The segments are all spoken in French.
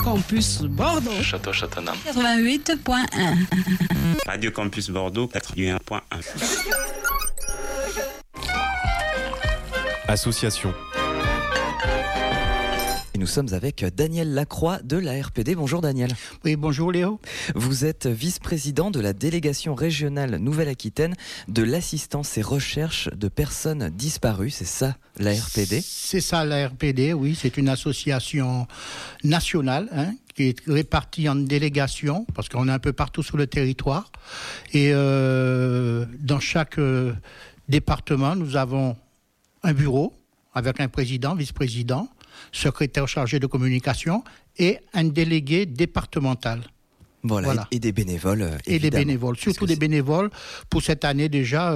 Campus Bordeaux. Château-Châteauneuf. 88.1. Radio Campus Bordeaux 81.1. Association. Et nous sommes avec Daniel Lacroix de la RPD. Bonjour Daniel. Oui, bonjour Léo. Vous êtes vice-président de la délégation régionale Nouvelle-Aquitaine de l'assistance et recherche de personnes disparues. C'est ça la RPD ? C'est ça la RPD, oui. C'est une association nationale qui est répartie en délégations parce qu'on est un peu partout sur le territoire. Et dans chaque département, nous avons un bureau avec un président, vice-président, secrétaire chargé de communication et un délégué départemental. Voilà. Et des bénévoles, évidemment. Et des bénévoles, surtout des bénévoles. Pour cette année déjà,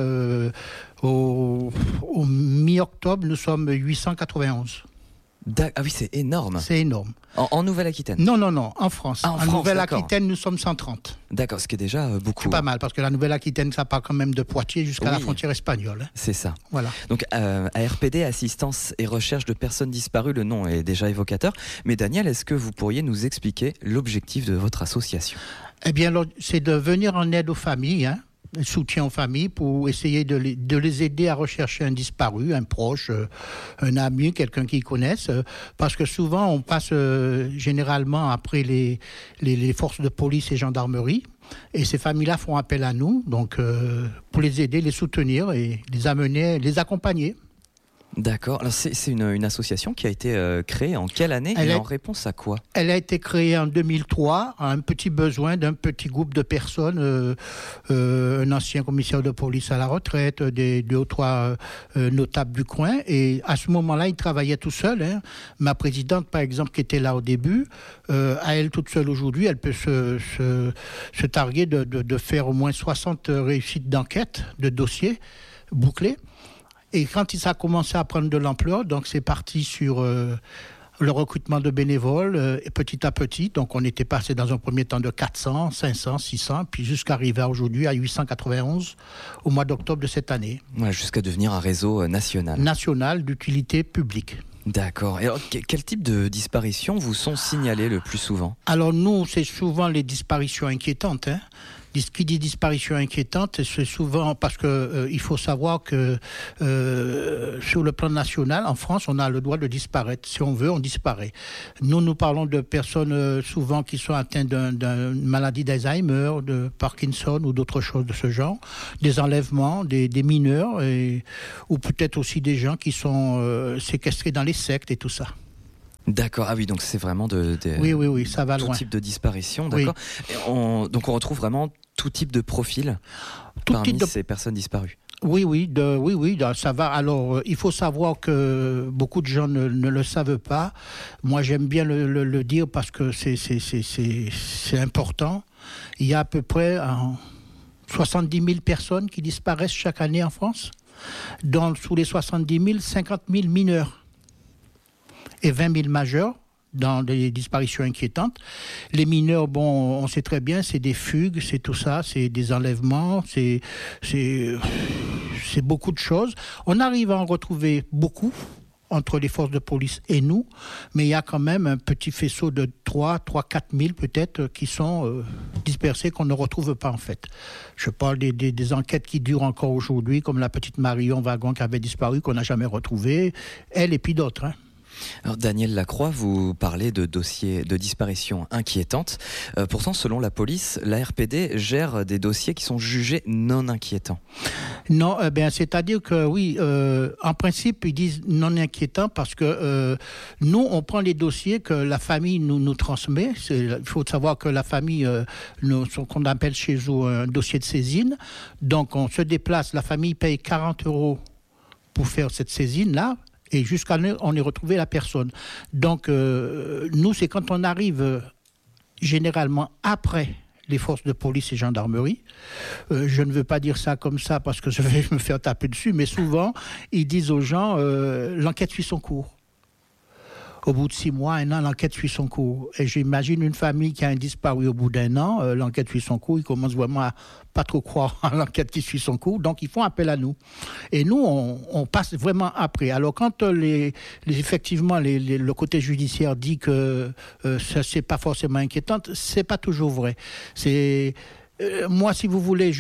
au mi-octobre, nous sommes 891. Ah oui, c'est énorme. C'est énorme. En Nouvelle-Aquitaine ? Non, en France. Ah, en France, Nouvelle-Aquitaine, nous sommes 130. D'accord, ce qui est déjà beaucoup. C'est pas mal, parce que la Nouvelle-Aquitaine, ça part quand même de Poitiers jusqu'à la frontière espagnole. C'est ça. Voilà. Donc, ARPD, Assistance et Recherche de Personnes Disparues, le nom est déjà évocateur. Mais Daniel, est-ce que vous pourriez nous expliquer l'objectif de votre association ? Eh bien, c'est de venir en aide aux familles, soutien aux familles pour essayer de les aider à rechercher un disparu, un proche, un ami, quelqu'un qu'ils connaissent. Parce que souvent, on passe généralement après les forces de police et gendarmerie. Et ces familles-là font appel à nous, donc pour les aider, les soutenir et les amener, les accompagner. D'accord. Alors c'est une association qui a été créée en quelle année et en réponse à quoi ? Elle a été créée en 2003 à un petit besoin d'un petit groupe de personnes, un ancien commissaire de police à la retraite, des 2 ou 3 notables du coin. Et à ce moment-là, il travaillait tout seul. Ma présidente, par exemple, qui était là au début, à elle toute seule aujourd'hui, elle peut se targuer de faire au moins 60 réussites d'enquête, de dossiers bouclés. Et quand ça a commencé à prendre de l'ampleur, donc c'est parti sur le recrutement de bénévoles, et petit à petit. Donc on était passé dans un premier temps de 400, 500, 600, puis jusqu'à arriver aujourd'hui à 891 au mois d'octobre de cette année. Ouais, jusqu'à devenir un réseau national. National d'utilité publique. D'accord. Et alors, quel type de disparitions vous sont signalées le plus souvent ? Alors nous, c'est souvent les disparitions inquiétantes. Qui dit disparition inquiétante, c'est souvent parce que il faut savoir que sur le plan national, en France, on a le droit de disparaître. Si on veut, on disparaît. Nous parlons de personnes souvent qui sont atteintes d'une maladie d'Alzheimer, de Parkinson ou d'autres choses de ce genre, des enlèvements, des mineurs, ou peut-être aussi des gens qui sont séquestrés dans les sectes et tout ça. D'accord, ah oui, donc c'est vraiment oui, ça va tout loin. Type de disparition, d'accord. Oui. Donc on retrouve vraiment tout type de profil parmi ces personnes disparues. Oui, ça va. Alors, il faut savoir que beaucoup de gens ne le savent pas. Moi, j'aime bien le dire parce que c'est important. Il y a à peu près 70 000 personnes qui disparaissent chaque année en France. Sous les 70 000, 50 000 mineurs et 20 000 majeurs dans des disparitions inquiétantes. Les mineurs, on sait très bien, c'est des fugues, c'est tout ça, c'est des enlèvements, c'est beaucoup de choses. On arrive à en retrouver beaucoup entre les forces de police et nous, mais il y a quand même un petit faisceau de 4 000 peut-être qui sont dispersés, qu'on ne retrouve pas en fait. Je parle des enquêtes qui durent encore aujourd'hui, comme la petite Marion Wagon qui avait disparu, qu'on n'a jamais retrouvée, elle et puis d'autres. Alors Daniel Lacroix, vous parlez de dossiers de disparition inquiétantes. Pourtant, selon la police, la RPD gère des dossiers qui sont jugés non inquiétants. Non, c'est-à-dire que oui, en principe, ils disent non inquiétants parce que nous, on prend les dossiers que la famille nous transmet. Il faut savoir que la famille, ce qu'on appelle chez eux un dossier de saisine. Donc, on se déplace, la famille paye 40 € pour faire cette saisine-là. Et jusqu'à on ait retrouvé la personne. Donc, nous, c'est quand on arrive généralement après les forces de police et gendarmerie. Je ne veux pas dire ça comme ça parce que je vais me faire taper dessus, mais souvent, ils disent aux gens, l'enquête suit son cours. Au bout de 6 mois, 1 an, l'enquête suit son cours. Et j'imagine une famille qui a un disparu au bout d'1 an, l'enquête suit son cours, ils commencent vraiment à pas trop croire à l'enquête qui suit son cours, donc ils font appel à nous. Et nous, on passe vraiment après. Alors quand effectivement le côté judiciaire dit que ça c'est pas forcément inquiétant, c'est pas toujours vrai. Moi, si vous voulez,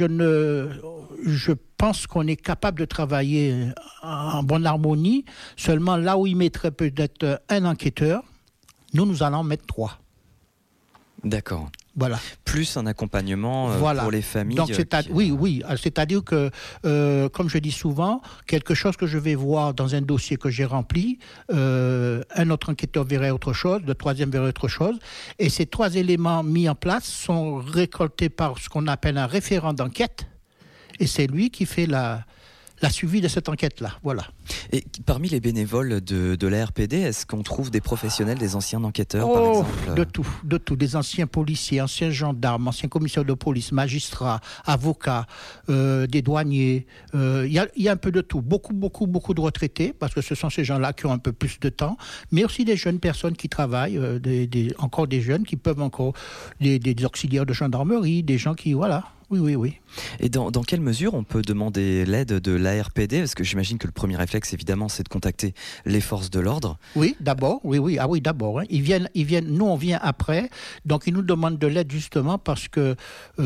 je pense qu'on est capable de travailler en bonne harmonie. Seulement là où il mettrait peut-être un enquêteur, nous allons en mettre 3. D'accord. Voilà. Plus un accompagnement pour les familles. Donc, oui. C'est-à-dire que, comme je dis souvent, quelque chose que je vais voir dans un dossier que j'ai rempli, un autre enquêteur verrait autre chose, le troisième verrait autre chose. Et ces 3 éléments mis en place sont récoltés par ce qu'on appelle un référent d'enquête. Et c'est lui qui fait la suivi de cette enquête-là. Voilà. Et parmi les bénévoles de la RPD, est-ce qu'on trouve des professionnels, des anciens enquêteurs, par exemple? De tout. Des anciens policiers, anciens gendarmes, anciens commissaires de police, magistrats, avocats, des douaniers. Il y a un peu de tout. Beaucoup de retraités, parce que ce sont ces gens-là qui ont un peu plus de temps, mais aussi des jeunes personnes qui travaillent, encore des jeunes qui peuvent encore, des auxiliaires de gendarmerie, des gens qui, voilà. Oui. Et dans quelle mesure on peut demander l'aide de l'ARPD? Parce que j'imagine que le premier réflexe, évidemment, c'est de contacter les forces de l'ordre. Oui, d'abord. Oui. Ah oui, d'abord. Hein. Ils viennent. Nous, on vient après. Donc, ils nous demandent de l'aide justement parce que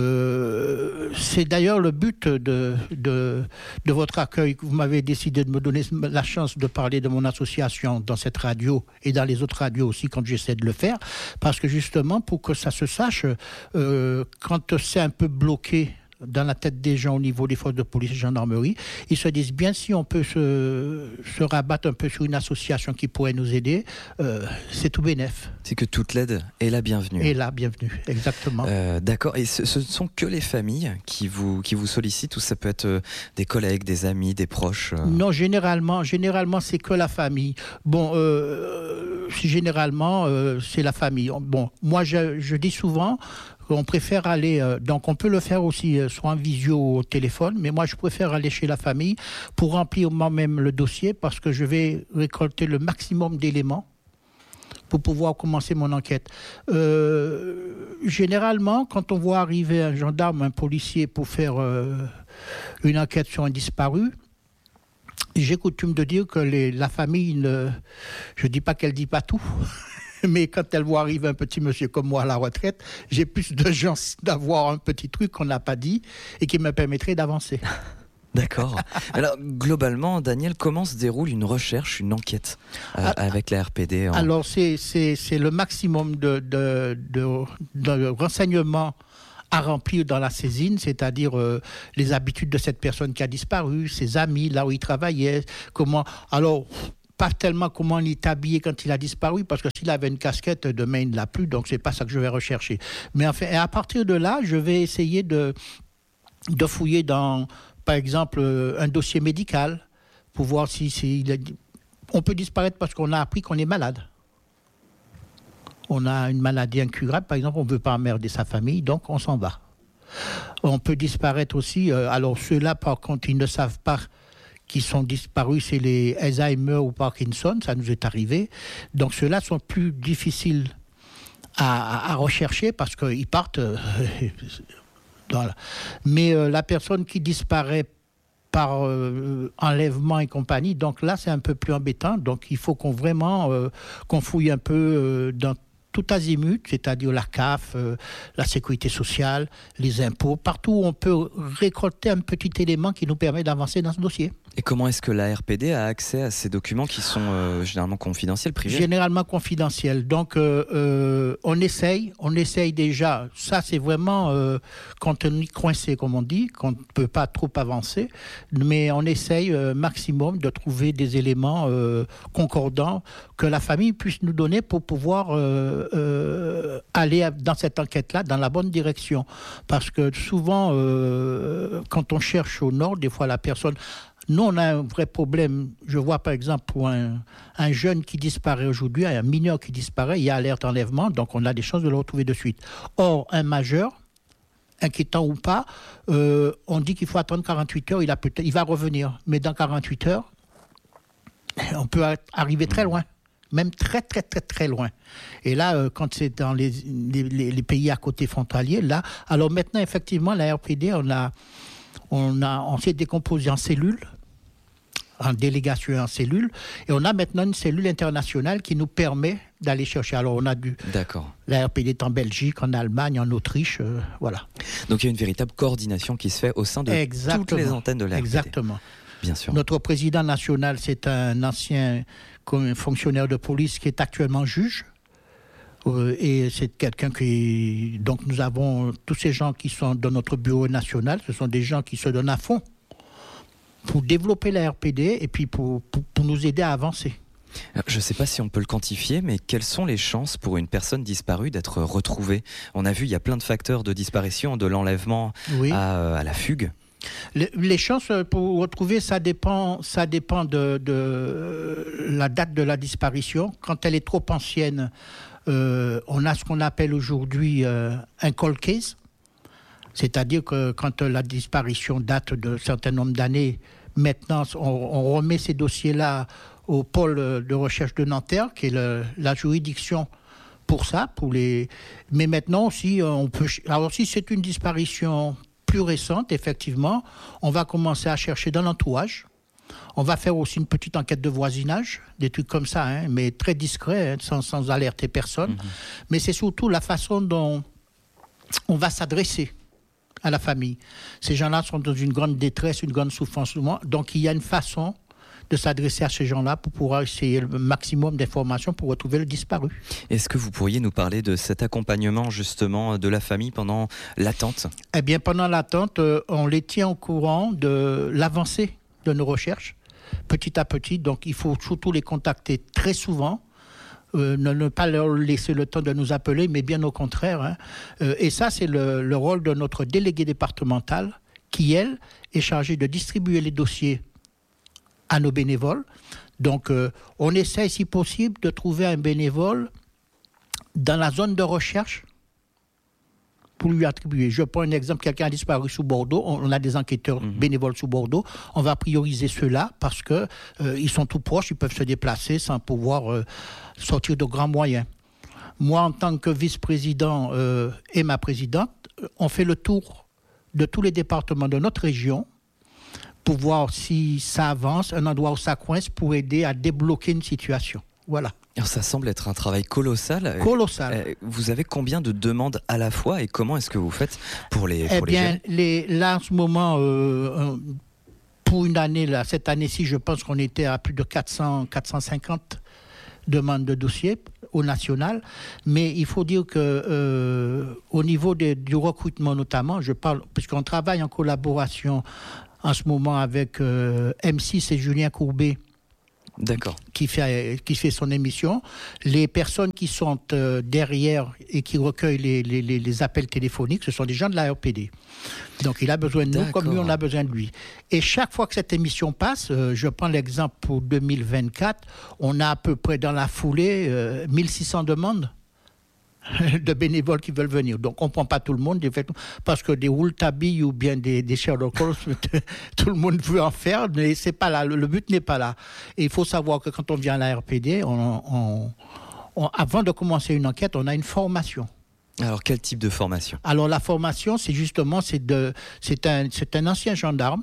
c'est d'ailleurs le but de votre accueil. Vous m'avez décidé de me donner la chance de parler de mon association dans cette radio et dans les autres radios aussi quand j'essaie de le faire. Parce que justement, pour que ça se sache, quand c'est un peu bloqué dans la tête des gens au niveau des forces de police et de gendarmerie, ils se disent bien si on peut se rabattre un peu sur une association qui pourrait nous aider, c'est tout bénef. C'est que toute l'aide est la bienvenue. Est la bienvenue, exactement. D'accord, et ce ne sont que les familles qui vous sollicitent ou ça peut être des collègues, des amis, des proches Non, généralement c'est que la famille. Bon, généralement c'est la famille. Bon, moi je dis souvent on préfère aller, donc on peut le faire aussi soit en visio ou au téléphone, mais moi je préfère aller chez la famille pour remplir moi-même le dossier parce que je vais récolter le maximum d'éléments pour pouvoir commencer mon enquête. Généralement, quand on voit arriver un gendarme, un policier pour faire une enquête sur un disparu, j'ai coutume de dire que la famille, je ne dis pas qu'elle ne dit pas tout, mais quand elle voit arriver un petit monsieur comme moi à la retraite, j'ai plus de chance d'avoir un petit truc qu'on n'a pas dit et qui me permettrait d'avancer. D'accord. Alors, globalement, Daniel, comment se déroule une recherche, une enquête avec la RPD Alors, c'est le maximum de renseignements à remplir dans la saisine, c'est-à-dire les habitudes de cette personne qui a disparu, ses amis, là où il travaillait, comment... Alors, pas tellement comment il est habillé quand il a disparu, parce que s'il avait une casquette, demain il ne l'a plus, donc c'est pas ça que je vais rechercher. Mais enfin, à partir de là, je vais essayer de fouiller dans, par exemple, un dossier médical, pour voir on peut disparaître parce qu'on a appris qu'on est malade. On a une maladie incurable, par exemple, on ne veut pas emmerder sa famille, donc on s'en va. On peut disparaître aussi, alors ceux-là, par contre, ils ne savent pas qui sont disparus, c'est les Alzheimer ou Parkinson, ça nous est arrivé. Donc ceux-là sont plus difficiles à rechercher parce qu'ils partent. Voilà. Mais la personne qui disparaît par enlèvement et compagnie, donc là c'est un peu plus embêtant. Donc il faut qu'on fouille un peu dans tout azimut, c'est-à-dire la CAF, la sécurité sociale, les impôts, partout où on peut récolter un petit élément qui nous permet d'avancer dans ce dossier. Et comment est-ce que la RPD a accès à ces documents qui sont généralement confidentiels, privés ? Généralement confidentiels. Donc, on essaye déjà. Ça, c'est vraiment quand on est coincé, comme on dit, qu'on ne peut pas trop avancer. Mais on essaye maximum de trouver des éléments concordants que la famille puisse nous donner pour pouvoir aller dans cette enquête-là dans la bonne direction. Parce que souvent, quand on cherche au nord, des fois la personne... Nous, on a un vrai problème. Je vois, par exemple, pour un jeune qui disparaît aujourd'hui, un mineur qui disparaît, il y a alerte enlèvement, donc on a des chances de le retrouver de suite. Or, un majeur, inquiétant ou pas, on dit qu'il faut attendre 48 heures, il va revenir. Mais dans 48 heures, on peut arriver très loin. même très, très, très, très loin. Et là, quand c'est dans les pays à côté frontaliers, là, alors maintenant, effectivement, la RPD, on s'est décomposé en cellules, en délégation et en cellules, et on a maintenant une cellule internationale qui nous permet d'aller chercher. Alors, on a D'accord. La RPD est en Belgique, en Allemagne, en Autriche, voilà. Donc, il y a une véritable coordination qui se fait au sein de toutes les antennes de la RPD. Exactement. Bien sûr. Notre président national, c'est un ancien fonctionnaire de police qui est actuellement juge. Et c'est quelqu'un qui... Donc nous avons tous ces gens qui sont dans notre bureau national, ce sont des gens qui se donnent à fond pour développer la RPD et puis pour nous aider à avancer. Je ne sais pas si on peut le quantifier, mais quelles sont les chances pour une personne disparue d'être retrouvée ? On a vu, il y a plein de facteurs de disparition, de l'enlèvement à la fugue. Les chances pour retrouver, ça dépend de la date de la disparition. Quand elle est trop ancienne, on a ce qu'on appelle aujourd'hui un cold case. C'est-à-dire que quand la disparition date d'un certain nombre d'années, maintenant, on remet ces dossiers-là au pôle de recherche de Nanterre, qui est la juridiction pour ça. Mais maintenant aussi, on peut... Alors si c'est une disparition plus récente, effectivement, on va commencer à chercher dans l'entourage. On va faire aussi une petite enquête de voisinage, des trucs comme ça, mais très discret, sans alerter personne. Mais c'est surtout la façon dont on va s'adresser à la famille. Ces gens-là sont dans une grande détresse, une grande souffrance. Donc il y a une façon de s'adresser à ces gens-là pour pouvoir essayer le maximum d'informations pour retrouver le disparu. Est-ce que vous pourriez nous parler de cet accompagnement justement de la famille pendant l'attente ? Eh bien, pendant l'attente, on les tient au courant de l'avancée de nos recherches, petit à petit. Donc, il faut surtout les contacter très souvent, ne pas leur laisser le temps de nous appeler, mais bien au contraire. Et ça, c'est le rôle de notre délégué départemental qui, elle, est chargée de distribuer les dossiers à nos bénévoles. Donc, on essaie, si possible, de trouver un bénévole dans la zone de recherche pour lui attribuer. Je prends un exemple, quelqu'un a disparu sous Bordeaux, on a des enquêteurs bénévoles sous Bordeaux, on va prioriser ceux-là parce que ils sont tout proches, ils peuvent se déplacer sans pouvoir sortir de grands moyens. Moi, en tant que vice-président et ma présidente, on fait le tour de tous les départements de notre région pour voir si ça avance, un endroit où ça coince pour aider à débloquer une situation. Voilà. Alors ça semble être un travail colossal. Colossal. Vous avez combien de demandes à la fois et comment est-ce que vous faites pour les gérer ? Là, en ce moment, pour une année, là, cette année-ci, je pense qu'on était à plus de 450 demandes de dossiers au national. Mais il faut dire que au niveau du recrutement notamment, je parle, puisqu'on travaille en collaboration en ce moment avec M6 et Julien Courbet, d'accord, qui fait son émission. Les personnes qui sont derrière et qui recueillent les appels téléphoniques, ce sont des gens de la RPD. Donc il a besoin de nous comme nous on a besoin de lui. Et chaque fois que cette émission passe, je prends l'exemple pour 2024, on a à peu près dans la foulée 1600 demandes de bénévoles qui veulent venir. Donc, on ne prend pas tout le monde, parce que des Rouletabille ou bien des Sherlock Holmes, tout le monde veut en faire, mais c'est pas là, le but n'est pas là. Et il faut savoir que quand on vient à la RPD, avant de commencer une enquête, on a une formation. Alors, quel type de formation ? Alors, la formation, c'est justement, c'est un ancien gendarme,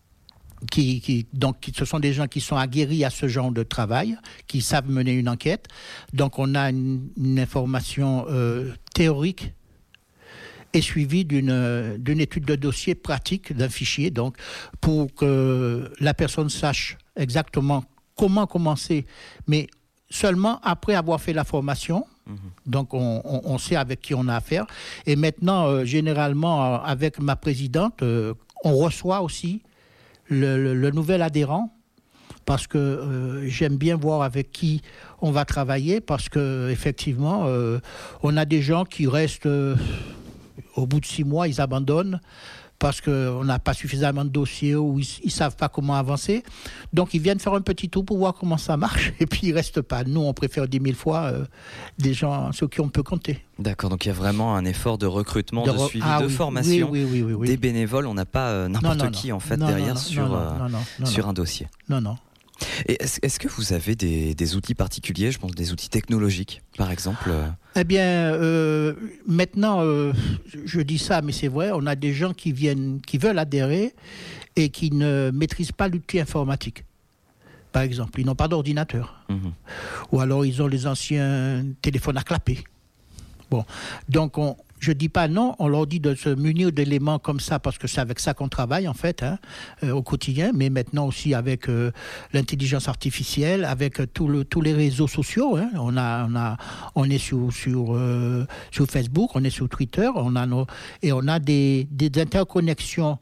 donc ce sont des gens qui sont aguerris à ce genre de travail, qui savent mener une enquête. Donc on a une information théorique et suivie d'une étude de dossier pratique d'un fichier, donc pour que la personne sache exactement comment commencer, mais seulement après avoir fait la formation. Donc on sait avec qui on a affaire. Et maintenant, généralement, avec ma présidente, on reçoit aussi le nouvel adhérent, parce que j'aime bien voir avec qui on va travailler, parce que effectivement on a des gens qui restent au bout de 6 mois, ils abandonnent parce qu'on n'a pas suffisamment de dossiers ou ils ne savent pas comment avancer. Donc ils viennent faire un petit tour pour voir comment ça marche et puis ils ne restent pas. Nous, on préfère 10 000 fois des gens sur qui on peut compter. D'accord, donc il y a vraiment un effort de recrutement, de suivi, de formation. Oui. Des bénévoles, on n'a pas n'importe qui en fait derrière sur un dossier. Non. Et est-ce que vous avez des outils particuliers, je pense des outils technologiques, par exemple Eh bien, maintenant, je dis ça, mais c'est vrai, on a des gens qui veulent adhérer et qui ne maîtrisent pas l'outil informatique. Par exemple, ils n'ont pas d'ordinateur. Ou alors ils ont les anciens téléphones à clapper. Bon, donc je ne dis pas non, on leur dit de se munir d'éléments comme ça, parce que c'est avec ça qu'on travaille en fait, au quotidien, mais maintenant aussi avec l'intelligence artificielle, avec tous les réseaux sociaux. On est sur Facebook, on est sur Twitter, on a des interconnexions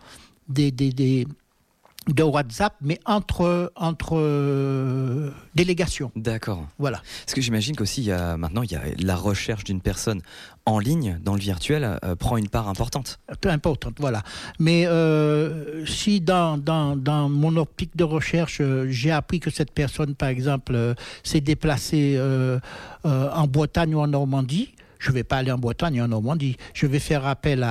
de WhatsApp, mais entre délégations. D'accord. Voilà. Parce que j'imagine qu'aussi, maintenant, il y a la recherche d'une personne en ligne, dans le virtuel, prend une part importante. Peu importante, voilà. Mais si dans mon optique de recherche, j'ai appris que cette personne, par exemple, s'est déplacée en Bretagne ou en Normandie, je ne vais pas aller en Bretagne ou en Normandie. Je vais faire appel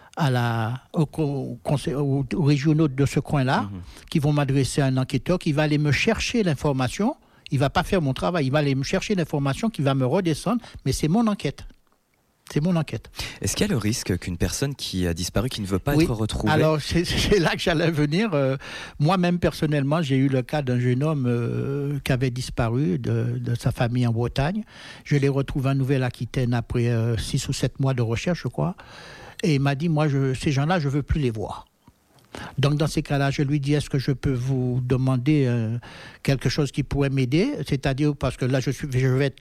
aux régionaux de ce coin-là, qui vont m'adresser à un enquêteur qui va aller me chercher l'information. Il ne va pas faire mon travail, il va aller me chercher l'information qui va me redescendre, mais c'est mon enquête. C'est mon enquête. Est-ce qu'il y a le risque qu'une personne qui a disparu, qui ne veut pas être retrouvée... Alors, c'est là que j'allais venir. Moi-même, personnellement, j'ai eu le cas d'un jeune homme qui avait disparu de sa famille en Bretagne. Je l'ai retrouvé en Nouvelle-Aquitaine après 6 ou 7 mois de recherche, je crois. Et il m'a dit, moi, ces gens-là, je ne veux plus les voir. Donc, dans ces cas-là, je lui dis, est-ce que je peux vous demander quelque chose qui pourrait m'aider ? C'est-à-dire, parce que là, je vais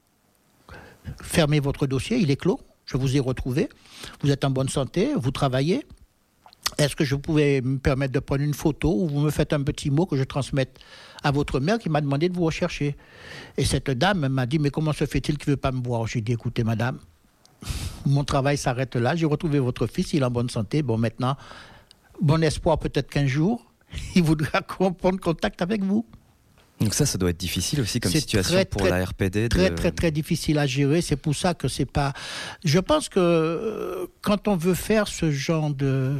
fermer votre dossier, il est clos, je vous ai retrouvé, vous êtes en bonne santé, vous travaillez. Est-ce que je pouvais me permettre de prendre une photo ou vous me faites un petit mot que je transmette à votre mère qui m'a demandé de vous rechercher ? Et cette dame m'a dit, mais comment se fait-il qu'il ne veut pas me voir ? J'ai dit, écoutez, madame, mon travail s'arrête là, j'ai retrouvé votre fils, il est en bonne santé, bon maintenant, bon espoir peut-être qu'un jour, il voudra prendre contact avec vous. Donc ça doit être difficile aussi comme situation pour la RPD. Très difficile à gérer, c'est pour ça que c'est pas... Je pense que quand on veut faire ce genre de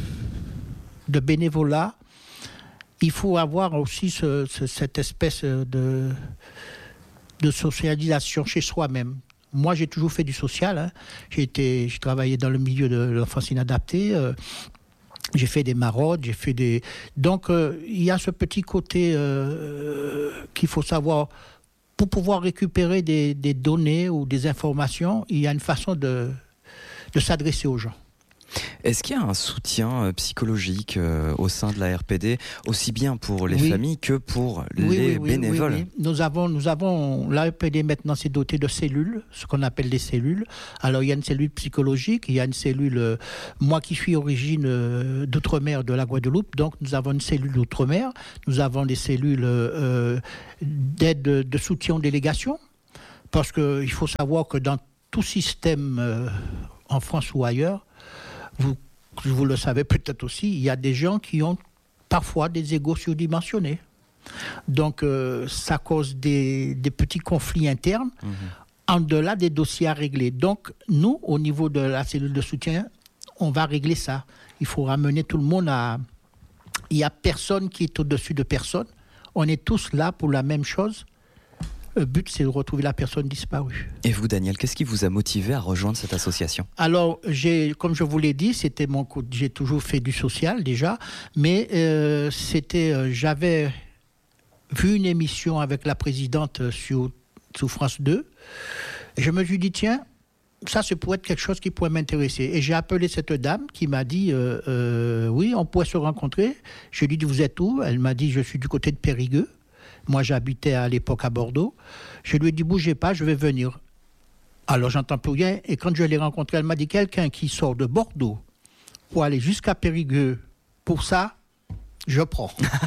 bénévolat, il faut avoir aussi cette espèce de socialisation chez soi-même. Moi, j'ai toujours fait du social. J'ai travaillé dans le milieu de l'enfance inadaptée. J'ai fait des maraudes, Donc, il y a ce petit côté qu'il faut savoir. Pour pouvoir récupérer des données ou des informations, il y a une façon de s'adresser aux gens. Est-ce qu'il y a un soutien psychologique au sein de la RPD, aussi bien pour les familles que pour les bénévoles ? Oui. Nous avons la RPD maintenant s'est dotée de cellules, ce qu'on appelle des cellules. Alors il y a une cellule psychologique, il y a une cellule, moi qui suis origine d'outre-mer de la Guadeloupe, donc nous avons une cellule d'outre-mer, nous avons des cellules d'aide de soutien aux délégations, parce qu'il faut savoir que dans tout système en France ou ailleurs, vous le savez peut-être aussi, il y a des gens qui ont parfois des égos surdimensionnés. Donc, ça cause des petits conflits internes en delà des dossiers à régler. Donc, nous, au niveau de la cellule de soutien, on va régler ça. Il faut ramener tout le monde à... Il n'y a personne qui est au-dessus de personne. On est tous là pour la même chose. Le but, c'est de retrouver la personne disparue. Et vous, Daniel, qu'est-ce qui vous a motivé à rejoindre cette association ? Alors, comme je vous l'ai dit, j'ai toujours fait du social déjà, mais j'avais vu une émission avec la présidente sur France 2, et je me suis dit, tiens, ça pourrait être quelque chose qui pourrait m'intéresser. Et j'ai appelé cette dame qui m'a dit, oui, on pourrait se rencontrer. Je lui ai dit, vous êtes où ? Elle m'a dit, je suis du côté de Périgueux. Moi, j'habitais à l'époque à Bordeaux. Je lui ai dit, bougez pas, je vais venir. Alors, j'entends plus rien. Et quand je l'ai rencontrée, elle m'a dit, quelqu'un qui sort de Bordeaux pour aller jusqu'à Périgueux, pour ça, je prends.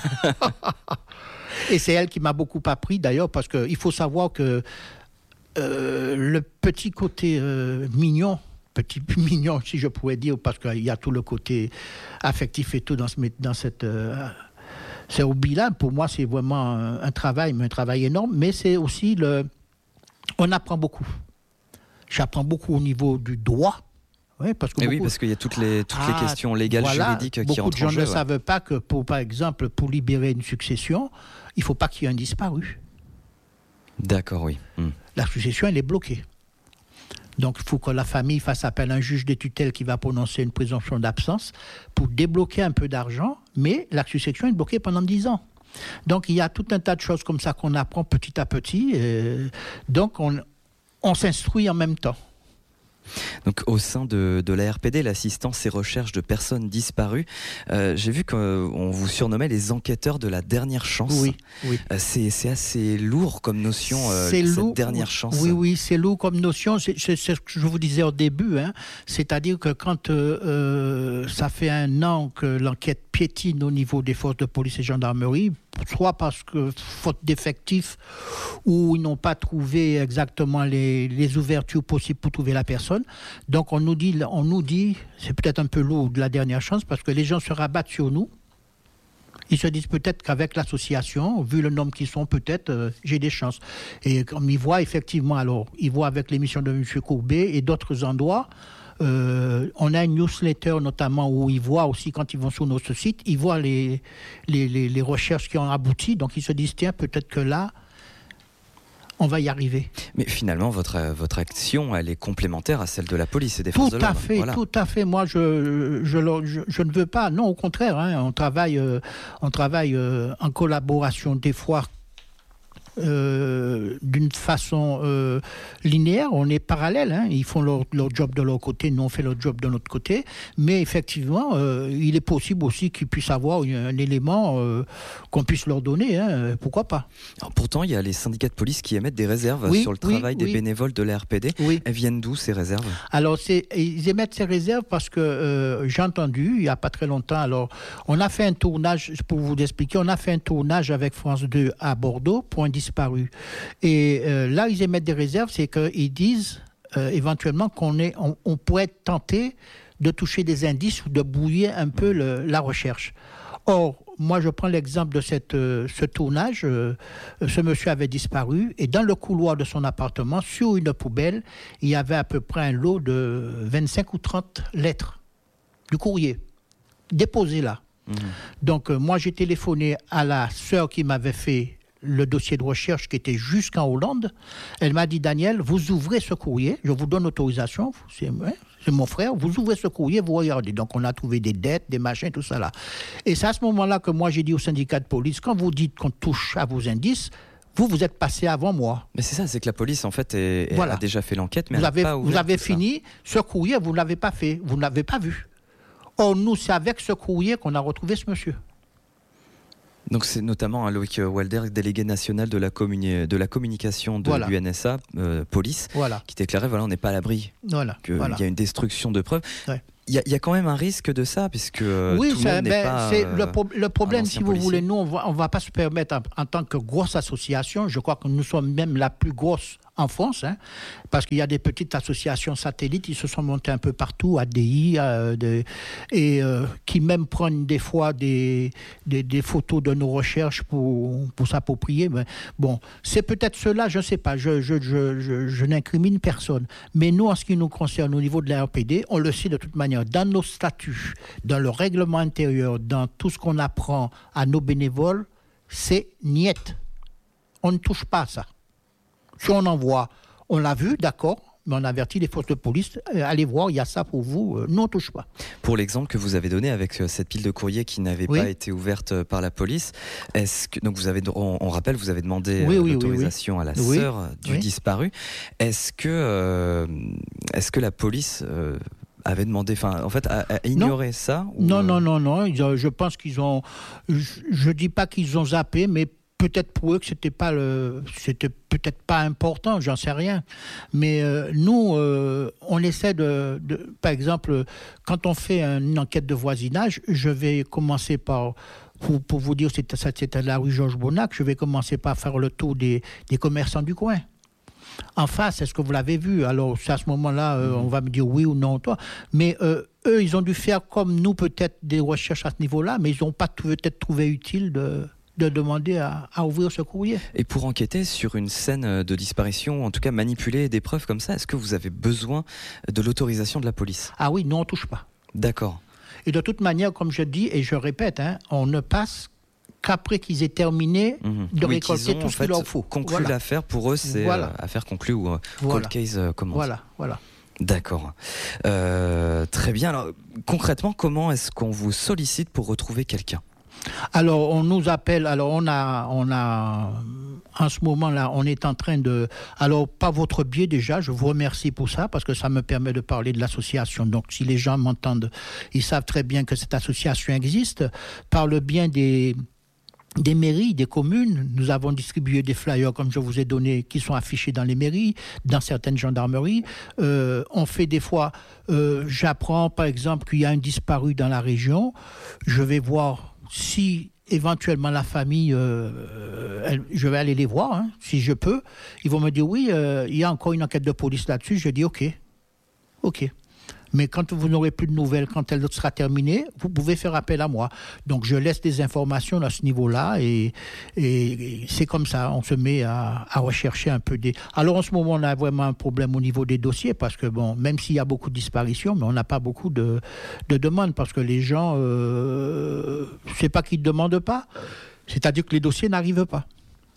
Et c'est elle qui m'a beaucoup appris, d'ailleurs, parce qu'il faut savoir que le petit côté mignon, si je pourrais dire, parce qu'il y a tout le côté affectif et tout dans cette... C'est hobby-là, pour moi, c'est vraiment un travail énorme, mais c'est aussi on apprend beaucoup. J'apprends beaucoup au niveau du droit, Oui, parce que parce qu'il y a toutes les questions légales, juridiques qui rentrent en jeu. Beaucoup de gens ne savent pas que, par exemple, pour libérer une succession, il ne faut pas qu'il y ait un disparu. D'accord, oui. La succession, elle est bloquée. Donc, il faut que la famille fasse appel à un juge des tutelles qui va prononcer une présomption d'absence pour débloquer un peu d'argent, mais la succession est bloquée pendant 10 ans. Donc, il y a tout un tas de choses comme ça qu'on apprend petit à petit. Donc, on s'instruit en même temps. Donc, au sein de la RPD, l'assistance et recherche de personnes disparues, j'ai vu qu'on vous surnommait les enquêteurs de la dernière chance. Oui. C'est assez lourd comme notion, cette dernière chance. Oui, c'est lourd comme notion. C'est ce que je vous disais au début. C'est-à-dire que quand ça fait 1 an que l'enquête piétine au niveau des forces de police et gendarmerie, soit parce que faute d'effectifs ou ils n'ont pas trouvé exactement les ouvertures possibles pour trouver la personne. Donc on nous dit, c'est peut-être un peu lourd de la dernière chance parce que les gens se rabattent sur nous. Ils se disent peut-être qu'avec l'association, vu le nombre qu'ils sont, peut-être j'ai des chances. Et comme ils voient effectivement, alors ils voient avec l'émission de M. Courbet et d'autres endroits. On a une newsletter notamment où ils voient aussi, quand ils vont sur notre site, ils voient les recherches qui ont abouti. Donc ils se disent, tiens, peut-être que là, on va y arriver. Mais finalement, votre action, elle est complémentaire à celle de la police et des forces de l'ordre. Tout à fait. Moi, je ne veux pas. Non, au contraire. On travaille en collaboration des fois d'une façon linéaire, on est parallèles, ils font leur job de leur côté, nous on fait notre job de notre côté, mais effectivement il est possible aussi qu'ils puissent avoir un élément qu'on puisse leur donner, pourquoi pas. Alors, pourtant il y a les syndicats de police qui émettent des réserves sur le travail des bénévoles de la RPD. Elles viennent d'où ces réserves? Alors ils émettent ces réserves parce que j'ai entendu il n'y a pas très longtemps, alors on a fait un tournage, pour vous expliquer, on a fait un tournage avec France 2 à Bordeaux pour un disparu. Et là, ils émettent des réserves, c'est qu'ils disent éventuellement on pourrait être tenté de toucher des indices ou de brouiller un peu la recherche. Or, moi, je prends l'exemple de ce tournage. Ce monsieur avait disparu et dans le couloir de son appartement, sur une poubelle, il y avait à peu près un lot de 25 ou 30 lettres du courrier déposées là. Donc, moi, j'ai téléphoné à la sœur qui m'avait fait le dossier de recherche qui était jusqu'en Hollande. Elle m'a dit, Daniel, vous ouvrez ce courrier, je vous donne autorisation, c'est mon frère, vous ouvrez ce courrier, vous regardez. Donc on a trouvé des dettes, des machins, tout ça là. Et c'est à ce moment-là que moi j'ai dit au syndicat de police, quand vous dites qu'on touche à vos indices, vous êtes passé avant moi. Mais c'est ça, c'est que la police en fait a déjà fait l'enquête, mais vous avez fini, ce courrier, vous ne l'avez pas fait, vous ne l'avez pas vu. Or nous, c'est avec ce courrier qu'on a retrouvé ce monsieur. Donc c'est notamment Loïc Walder, délégué national de la communication de l'UNSA, police, qui déclarait on n'est pas à l'abri, qu'il y a une destruction de preuves. Il y a quand même un risque de ça, puisque tout le monde n'est pas... Le problème, si vous voulez, nous, on va pas se permettre, en tant que grosse association, je crois que nous sommes même la plus grosse en France, parce qu'il y a des petites associations satellites, ils se sont montés un peu partout, ADI, qui même prennent des fois des photos de nos recherches pour s'approprier. Mais bon, c'est peut-être cela, je ne sais pas, je n'incrimine personne. Mais nous, en ce qui nous concerne, au niveau de la RPD, on le sait de toute manière, dans nos statuts, dans le règlement intérieur, dans tout ce qu'on apprend à nos bénévoles, c'est niet. On ne touche pas à ça. Si on envoie, on l'a vu, d'accord, mais on avertit les forces de police, allez voir, il y a ça pour vous, nous on ne touche pas. Pour l'exemple que vous avez donné avec cette pile de courrier qui n'avait pas été ouverte par la police, donc on rappelle, vous avez demandé l'autorisation à la sœur du disparu. Est-ce que la police avait demandé, a ignoré ça Non. Je pense qu'ils ont, je dis pas qu'ils ont zappé, mais peut-être pour eux que c'était peut-être pas important, j'en sais rien. Mais nous, on essaie de, par exemple, quand on fait une enquête de voisinage, je vais commencer par, pour vous dire, c'était la rue Georges Bonnac, je vais commencer par faire le tour des commerçants du coin. En face, est-ce que vous l'avez vu? Alors, c'est à ce moment-là, on va me dire oui ou non, toi. Mais eux, ils ont dû faire comme nous, peut-être, des recherches à ce niveau-là, mais ils n'ont pas peut-être trouvé utile de demander à ouvrir ce courrier. Et pour enquêter sur une scène de disparition, en tout cas manipuler des preuves comme ça, est-ce que vous avez besoin de l'autorisation de la police ? Ah oui, nous on ne touche pas. D'accord. Et de toute manière, comme je dis et je répète, on ne passe qu'après qu'ils aient terminé de récolter tout ce qu'il leur faut. Conclu l'affaire, pour eux, c'est affaire conclue ou cold case commence. Voilà. D'accord. Très bien. Alors, concrètement, comment est-ce qu'on vous sollicite pour retrouver quelqu'un ? Alors, on nous appelle. Alors, on a en ce moment-là, on est en train de. Alors, par votre biais déjà, je vous remercie pour ça parce que ça me permet de parler de l'association. Donc, si les gens m'entendent, ils savent très bien que cette association existe. Par le bien des mairies, des communes, nous avons distribué des flyers, comme je vous ai donné, qui sont affichés dans les mairies, dans certaines gendarmeries. On fait des fois, j'apprends par exemple qu'il y a un disparu dans la région. Je vais voir si éventuellement la famille, je vais aller les voir, si je peux. Ils vont me dire oui, il y a encore une enquête de police là-dessus. Je dis ok. Mais quand vous n'aurez plus de nouvelles, quand elle sera terminée, vous pouvez faire appel à moi. Donc je laisse des informations à ce niveau-là et c'est comme ça, on se met à rechercher un peu des... Alors en ce moment, on a vraiment un problème au niveau des dossiers parce que bon, même s'il y a beaucoup de disparitions, mais on n'a pas beaucoup de demandes parce que les gens, c'est pas qu'ils ne demandent pas, c'est-à-dire que les dossiers n'arrivent pas.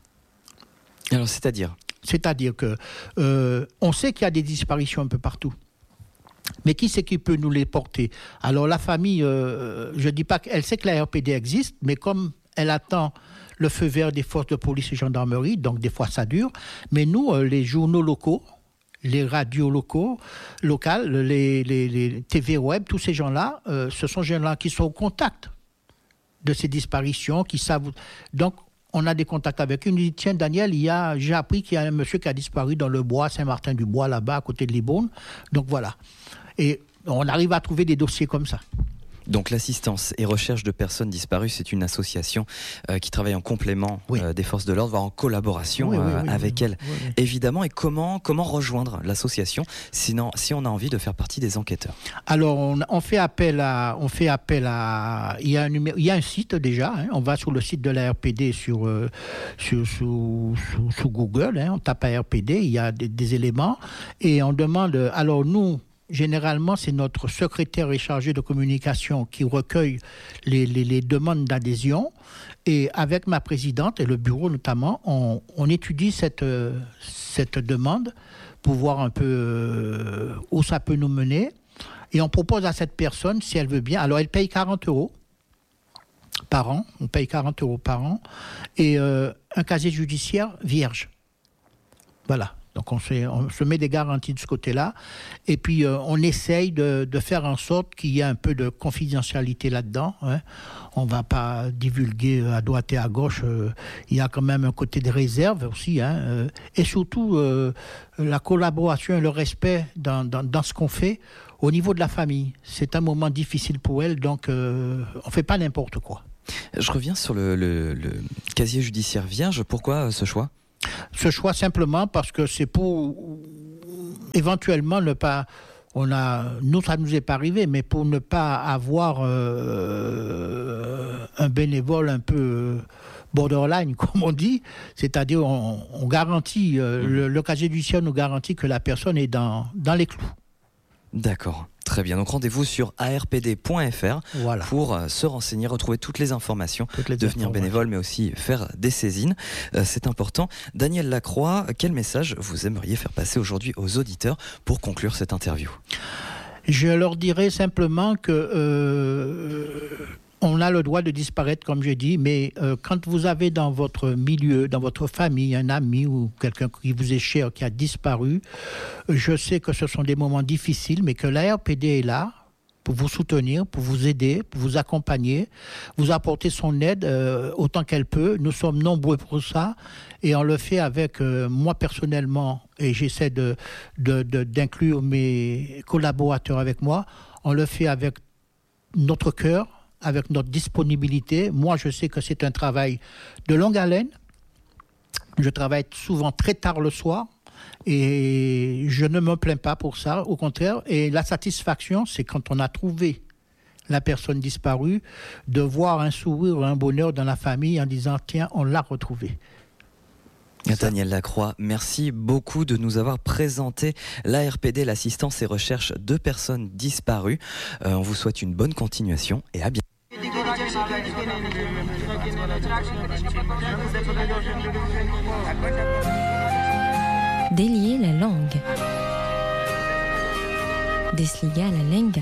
Alors c'est-à-dire que on sait qu'il y a des disparitions un peu partout. Mais qui c'est qui peut nous les porter ? Alors la famille, je ne dis pas qu'elle sait que la RPD existe, mais comme elle attend le feu vert des forces de police et gendarmerie, donc des fois ça dure. Mais nous, les journaux locaux, les radios locales, les TV web, tous ces gens-là, ce sont des gens-là qui sont au contact de ces disparitions, qui savent... Donc, on a des contacts avec eux. Il nous dit, tiens, Daniel, j'ai appris qu'il y a un monsieur qui a disparu dans le bois, Saint-Martin-du-Bois, là-bas, à côté de Libourne. Donc voilà. Et on arrive à trouver des dossiers comme ça. Donc l'assistance et recherche de personnes disparues, c'est une association qui travaille en complément des forces de l'ordre, voire en collaboration avec elles, évidemment. Et comment rejoindre l'association si on a envie de faire partie des enquêteurs ? Alors on fait appel à il y a un site déjà, on va sur le site de la RPD sous Google, on tape RPD, il y a des éléments et on demande, alors nous, généralement, c'est notre secrétaire et chargé de communication qui recueille les demandes d'adhésion. Et avec ma présidente et le bureau notamment, on étudie cette demande pour voir un peu où ça peut nous mener. Et on propose à cette personne, si elle veut bien, alors elle paye 40 € par an, on paye 40 € par an, et un casier judiciaire vierge. Voilà. Donc on se met des garanties de ce côté-là et puis on essaye de faire en sorte qu'il y ait un peu de confidentialité là-dedans. On ne va pas divulguer à droite et à gauche. Il y a quand même un côté de réserve aussi. Et surtout la collaboration et le respect dans ce qu'on fait au niveau de la famille. C'est un moment difficile pour elle, donc on ne fait pas n'importe quoi. Je reviens sur le casier judiciaire vierge. Pourquoi ce choix ? Ce choix simplement parce que c'est pour éventuellement ne pas... Nous, ça ne nous est pas arrivé, mais pour ne pas avoir un bénévole un peu borderline, comme on dit, c'est-à-dire on garantit, le casier judiciaire nous garantit que la personne est dans les clous. D'accord, très bien. Donc rendez-vous sur arpd.fr pour se renseigner, retrouver toutes les informations, devenir bénévole, mais aussi faire des saisines. C'est important. Daniel Lacroix, quel message vous aimeriez faire passer aujourd'hui aux auditeurs pour conclure cette interview ? Je leur dirais simplement que on a le droit de disparaître, comme je dis, mais quand vous avez dans votre milieu, dans votre famille, un ami ou quelqu'un qui vous est cher qui a disparu, je sais que ce sont des moments difficiles, mais que la RPD est là pour vous soutenir, pour vous aider, pour vous accompagner, vous apporter son aide autant qu'elle peut. Nous sommes nombreux pour ça et on le fait avec moi personnellement, et j'essaie d'inclure mes collaborateurs avec moi, on le fait avec notre cœur, avec notre disponibilité. Moi, je sais que c'est un travail de longue haleine. Je travaille souvent très tard le soir et je ne me plains pas pour ça, au contraire. Et la satisfaction, c'est quand on a trouvé la personne disparue, de voir un sourire ou un bonheur dans la famille en disant « Tiens, on l'a retrouvé ». Daniel Lacroix, merci beaucoup de nous avoir présenté l'ARPD, l'assistance et recherche de personnes disparues. On vous souhaite une bonne continuation et à bientôt. Délier la langue. Desliga la lenga.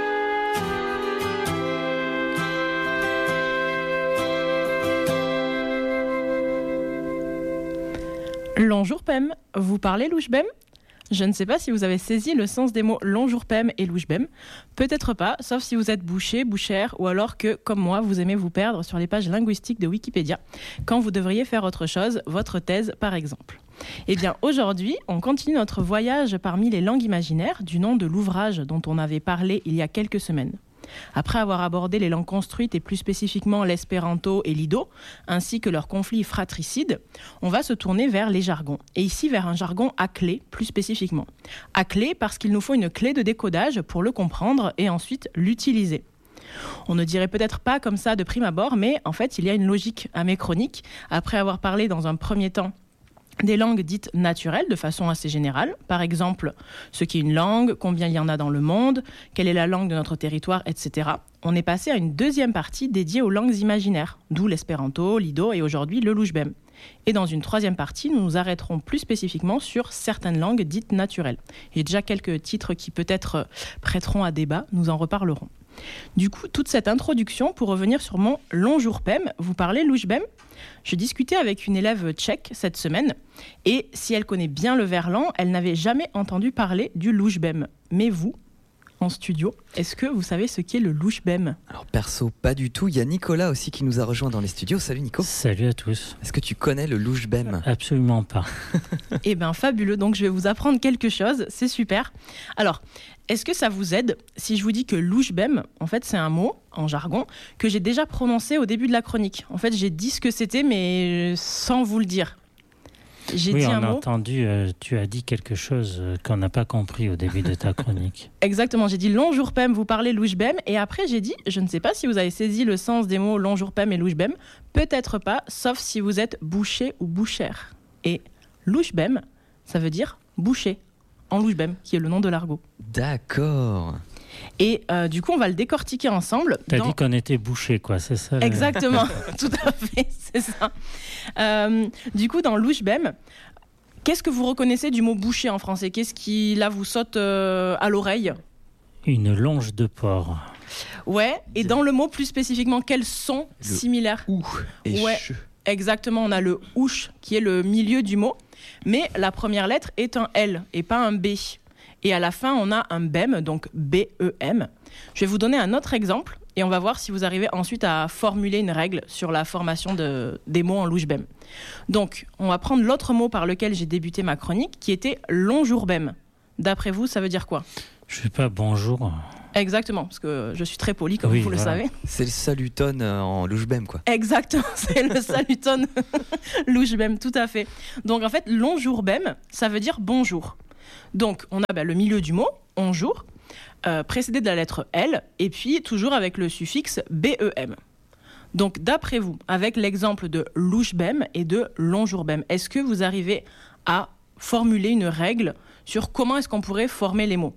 Lonjourpem, vous parlez louchbem ? Je ne sais pas si vous avez saisi le sens des mots lonjourpem et louchbem. Peut-être pas, sauf si vous êtes boucher, bouchère, ou alors que, comme moi, vous aimez vous perdre sur les pages linguistiques de Wikipédia, quand vous devriez faire autre chose, votre thèse par exemple. Eh bien, aujourd'hui, on continue notre voyage parmi les langues imaginaires, du nom de l'ouvrage dont on avait parlé il y a quelques semaines. Après avoir abordé les langues construites et plus spécifiquement l'espéranto et l'ido, ainsi que leurs conflits fratricides, on va se tourner vers les jargons. Et ici vers un jargon à clé, plus spécifiquement. À clé parce qu'il nous faut une clé de décodage pour le comprendre et ensuite l'utiliser. On ne dirait peut-être pas comme ça de prime abord, mais en fait il y a une logique à mes chroniques. Après avoir parlé dans un premier temps des langues dites naturelles de façon assez générale, par exemple ce qu'est une langue, combien il y en a dans le monde, quelle est la langue de notre territoire, etc. On est passé à une deuxième partie dédiée aux langues imaginaires, d'où l'espéranto, l'ido et aujourd'hui le louchbem. Et dans une troisième partie, nous nous arrêterons plus spécifiquement sur certaines langues dites naturelles. Il y a déjà quelques titres qui peut-être prêteront à débat, nous en reparlerons. Du coup, toute cette introduction pour revenir sur mon lonjourpem, vous parlez louchbem ? Je discutais avec une élève tchèque cette semaine et si elle connaît bien le verlan, elle n'avait jamais entendu parler du louchbem. Mais vous, en studio, est-ce que vous savez ce qu'est le louchbem ? Alors perso, pas du tout. Il y a Nicolas aussi qui nous a rejoint dans les studios. Salut Nico. Salut à tous. Est-ce que tu connais le louchbem ? Absolument pas. Eh bien fabuleux, donc je vais vous apprendre quelque chose, c'est super. Alors, est-ce que ça vous aide si je vous dis que louchbem, en fait c'est un mot en jargon que j'ai déjà prononcé au début de la chronique. En fait j'ai dit ce que c'était mais sans vous le dire. J'ai dit un mot. Entendu, tu as dit quelque chose qu'on n'a pas compris au début de ta chronique. Exactement, j'ai dit lonjourpem, vous parlez louchbem, et après j'ai dit, je ne sais pas si vous avez saisi le sens des mots lonjourpem et louchbem, peut-être pas, sauf si vous êtes boucher ou bouchère. Et louchbem, ça veut dire boucher, en louchbem, qui est le nom de l'argot. D'accord. Et du coup, on va le décortiquer ensemble. T'as dit qu'on était bouché, quoi, c'est ça ? Exactement, tout à fait, c'est ça. Du coup, dans louchbem, qu'est-ce que vous reconnaissez du mot boucher en français ? Qu'est-ce qui, là, vous saute à l'oreille ? Une longe de porc. Ouais, et dans le mot plus spécifiquement, quels sons similaires ? Ou et ouais, exactement, on a le ouche qui est le milieu du mot, mais la première lettre est un L et pas un B. Et à la fin, on a un BEM, donc B-E-M. Je vais vous donner un autre exemple et on va voir si vous arrivez ensuite à formuler une règle sur la formation des mots en louchbem. Donc, on va prendre l'autre mot par lequel j'ai débuté ma chronique, qui était lonjourbem. D'après vous, ça veut dire quoi ? Je sais pas, bonjour. Exactement, parce que je suis très poli, comme vous le savez. C'est le saluton en louchbem, quoi. Exactement, c'est le saluton louchbem, tout à fait. Donc, en fait, lonjourbem, ça veut dire bonjour. Donc, on a le milieu du mot, onjour, précédé de la lettre L, et puis toujours avec le suffixe BEM. Donc, d'après vous, avec l'exemple de louchbem et de lonjourbem, est-ce que vous arrivez à formuler une règle sur comment est-ce qu'on pourrait former les mots ?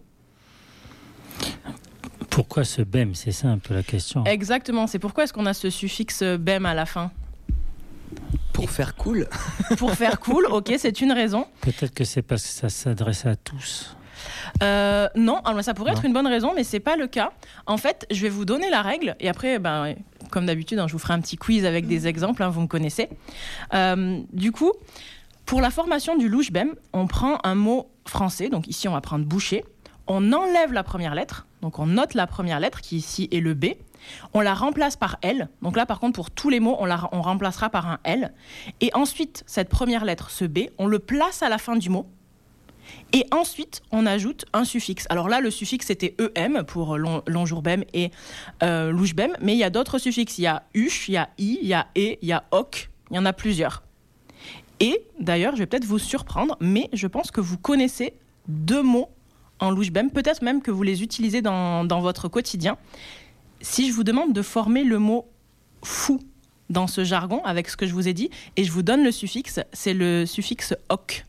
Pourquoi ce bem ? C'est ça un peu la question. Exactement, c'est pourquoi est-ce qu'on a ce suffixe bem à la fin ? Pour faire cool. Pour faire cool, ok, c'est une raison. Peut-être que c'est parce que ça s'adresse à tous. Non, alors ça pourrait être une bonne raison, mais c'est pas le cas. En fait, je vais vous donner la règle, et après, comme d'habitude, je vous ferai un petit quiz avec des exemples, vous me connaissez. Du coup, pour la formation du louchbem, on prend un mot français, donc ici on va prendre boucher, on enlève la première lettre, donc on note la première lettre, qui ici est le B, on la remplace par L. Donc là, par contre, pour tous les mots, on remplacera par un L. Et ensuite, cette première lettre, ce B, on le place à la fin du mot. Et ensuite, on ajoute un suffixe. Alors là, le suffixe, c'était EM pour lonjourbem et louchbem. Mais il y a d'autres suffixes. Il y a uch, il y a i, il y a e, il y a ok. Il y en a plusieurs. Et d'ailleurs, je vais peut-être vous surprendre, mais je pense que vous connaissez 2 mots en louchbem. Peut-être même que vous les utilisez dans votre quotidien. Si je vous demande de former le mot fou dans ce jargon, avec ce que je vous ai dit, et je vous donne le suffixe, c'est le suffixe oc.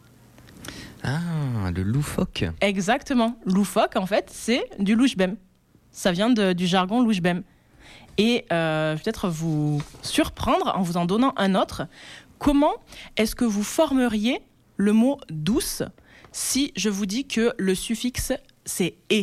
Ah, le loufoque. Exactement. Loufoque, en fait, c'est du louchbem. Ça vient du jargon louchbem. Et peut-être vous surprendre en vous en donnant un autre. Comment est-ce que vous formeriez le mot douce si je vous dis que le suffixe, c'est « et ».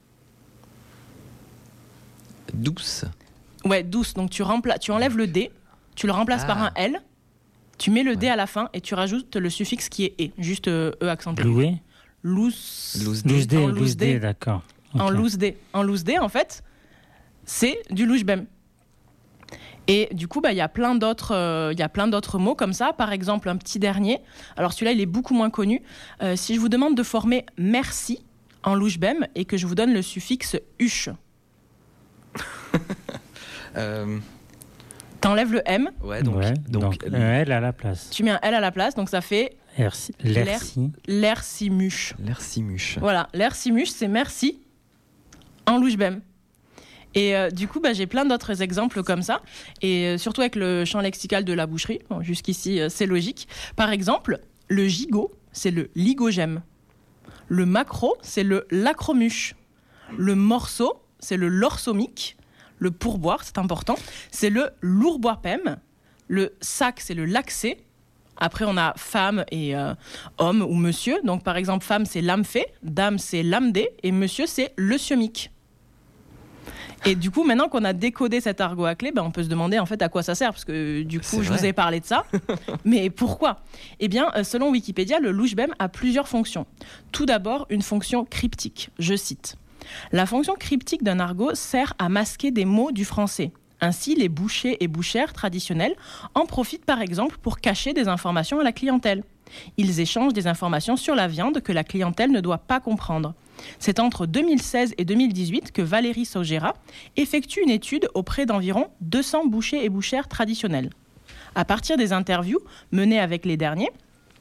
Douce. Ouais, douce. Donc tu enlèves le D, tu le remplaces par un L, tu mets le D à la fin et tu rajoutes le suffixe qui est « et ». Juste E accentué. Loué. Loose D, d'accord. Okay. En loose D, en fait, c'est du louchbem. Et du coup, il y a plein d'autres mots comme ça. Par exemple, un petit dernier. Alors celui-là, il est beaucoup moins connu. Si je vous demande de former merci en louchbem et que je vous donne le suffixe huche. T'enlèves le M. Ouais, donc un L à la place. Tu mets un L à la place, donc ça fait l'ercimuche. L'ercimuche. Voilà, l'ercimuche, c'est merci en louchbem. Et du coup, j'ai plein d'autres exemples comme ça, et surtout avec le champ lexical de la boucherie. Bon, jusqu'ici, c'est logique. Par exemple, le gigot, c'est le ligogème. Le macro, c'est le lacromuche. Le morceau, c'est le lorsomique. Le pourboire, c'est important, c'est le lourboire-pem. Le sac, c'est le laxé. Après, on a femme et homme ou monsieur. Donc, par exemple, femme, c'est l'âme-fée, dame, c'est l'âme-dé, et monsieur, c'est le siomique. Et du coup, maintenant qu'on a décodé cet argot à clé, on peut se demander en fait à quoi ça sert, parce que du coup, je vous ai parlé de ça. Mais pourquoi ? Eh bien, selon Wikipédia, le louchbem a plusieurs fonctions. Tout d'abord, une fonction cryptique. Je cite. La fonction cryptique d'un argot sert à masquer des mots du français. Ainsi, les bouchers et bouchères traditionnels en profitent par exemple pour cacher des informations à la clientèle. Ils échangent des informations sur la viande que la clientèle ne doit pas comprendre. C'est entre 2016 et 2018 que Valérie Saugera effectue une étude auprès d'environ 200 bouchers et bouchères traditionnels. À partir des interviews menées avec ces derniers,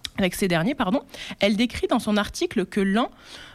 elle décrit dans son article que l'un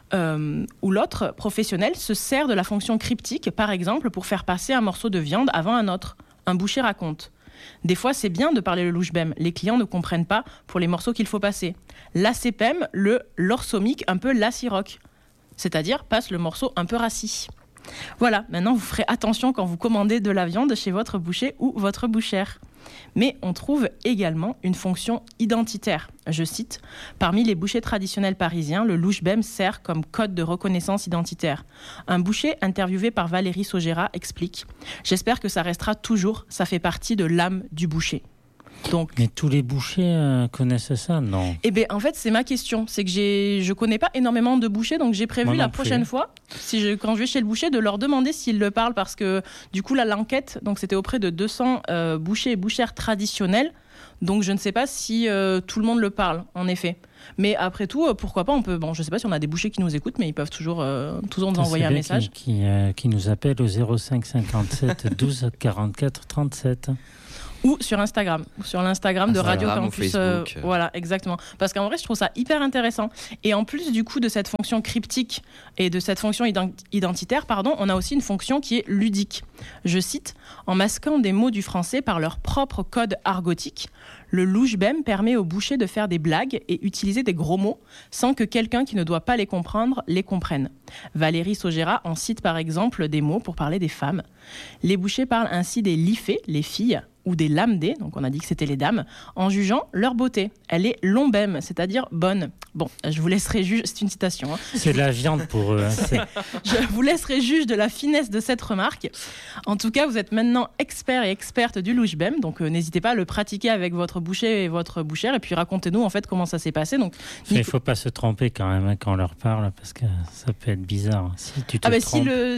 ou l'autre professionnel se sert de la fonction cryptique, par exemple, pour faire passer un morceau de viande avant un autre. Un boucher raconte. Des fois, c'est bien de parler le louchbem. Les clients ne comprennent pas pour les morceaux qu'il faut passer. L'ACPM, le lorsomique, un peu l'aciroc. C'est-à-dire, passe le morceau un peu rassis. Voilà, maintenant vous ferez attention quand vous commandez de la viande chez votre boucher ou votre bouchère. Mais on trouve également une fonction identitaire. Je cite, « Parmi les bouchers traditionnels parisiens, le louchbem sert comme code de reconnaissance identitaire. » Un boucher interviewé par Valérie Saugera explique, « J'espère que ça restera toujours, ça fait partie de l'âme du boucher. » Donc, mais tous les bouchers connaissent ça, non ? Eh bien, en fait, c'est ma question. C'est que je connais pas énormément de bouchers, donc j'ai prévu la prochaine fois, quand je vais chez le boucher, de leur demander s'ils le parlent, parce que du coup, là, l'enquête, donc c'était auprès de 200 bouchers et bouchères traditionnels, donc je ne sais pas si tout le monde le parle, en effet. Mais après tout, pourquoi pas, je ne sais pas si on a des bouchers qui nous écoutent, mais ils peuvent toujours nous envoyer un message. Qui nous appellent au 05 57 12 44 37. Ou sur Instagram, sur l'Instagram de Radio Campus. Voilà, exactement. Parce qu'en vrai, je trouve ça hyper intéressant. Et en plus, du coup, de cette fonction cryptique et de cette fonction identitaire, on a aussi une fonction qui est ludique. Je cite, « En masquant des mots du français par leur propre code argotique, le louchbem permet aux bouchers de faire des blagues et utiliser des gros mots sans que quelqu'un qui ne doit pas les comprendre les comprenne. » Valérie Saugera en cite par exemple des mots pour parler des femmes. Les bouchers parlent ainsi des lifées, les filles, ou des lamdées, donc on a dit que c'était les dames, en jugeant leur beauté. Elle est lombem, c'est-à-dire bonne. Bon, je vous laisserai juge, c'est une citation. Hein. C'est la viande pour eux. Hein, je vous laisserai juge de la finesse de cette remarque. En tout cas, vous êtes maintenant expert et experte du louchbem, donc n'hésitez pas à le pratiquer avec votre boucher et votre bouchère, et puis racontez-nous en fait comment ça s'est passé. Donc, il ne faut pas se tromper quand même quand on leur parle, parce que ça peut être bizarre. Si tu te trompes...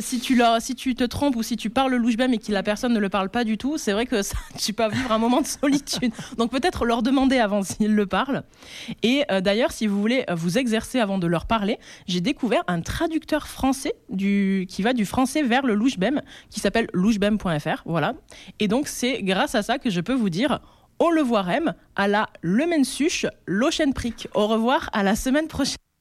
si tu te trompes ou si tu parles le louchbem et que la personne ne le parle pas du tout, c'est vrai que ça, tu peux vivre un moment de solitude. Donc peut-être leur demander avant s'ils le parlent. Et d'ailleurs, si vous voulez vous exercer avant de leur parler, j'ai découvert un traducteur français qui va du français vers le louchbem, qui s'appelle louchbem.fr. Voilà. Et donc c'est grâce à ça que je peux vous dire au revoirem, à la lemensuche, l'ochen prick. Au revoir, à la semaine prochaine.